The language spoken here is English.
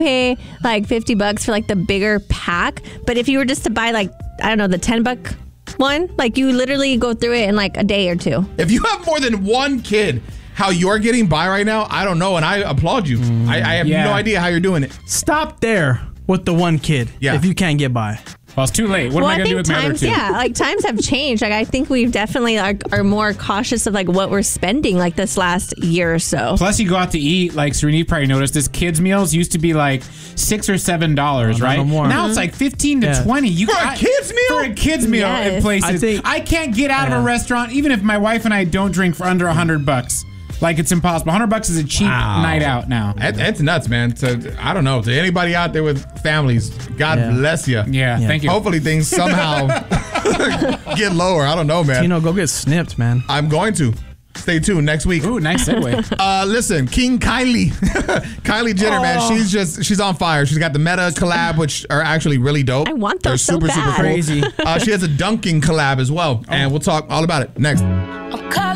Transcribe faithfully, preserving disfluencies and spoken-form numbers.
pay like fifty bucks for like the bigger pack. But if you were just to buy like, I don't know, the ten buck one, like you literally go through it in like a day or two. If you have more than one kid, how you're getting by right now, I don't know, and I applaud you. Mm, I, I have yeah. no idea how you're doing it. Stop there with the one kid yeah. if you can't get by. Well, it's too late. What well, am I going to do with times, my other two? Yeah, like times have changed. Like I think we've definitely are, are more cautious of like what we're spending like this last year or so. Plus, you go out to eat. Like Serena, you probably noticed this. Kids meals used to be like six or seven dollars, oh, right? No more. Now mm-hmm. it's like fifteen to yeah. twenty. You for got, a kids meal. For a kids meal yes. in places. I, think, I can't get out yeah. of a restaurant even if my wife and I don't drink for under a hundred bucks. Like, it's impossible. one hundred bucks is a cheap wow. night out now. That, that's nuts, man. So, I don't know. To anybody out there with families, God yeah. bless you. Yeah, yeah, thank you. Hopefully things somehow get lower. I don't know, man. Tino, go get snipped, man. I'm going to. Stay tuned next week. Ooh, nice segue. uh, listen, King Kylie. Kylie Jenner, oh. man, she's just, she's on fire. She's got the Meta collab, which are actually really dope. I want those They're super, so bad. super cool. Crazy. Uh, she has a dunking collab as well. Oh. And we'll talk all about it next.